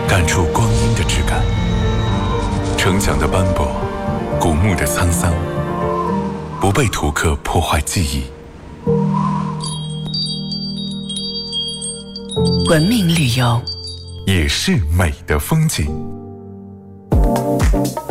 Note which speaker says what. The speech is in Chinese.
Speaker 1: 感触光阴的质感，城墙的斑驳，古墓的沧桑，不被图刻破坏记忆。
Speaker 2: 文明旅游
Speaker 1: 也是美的风景。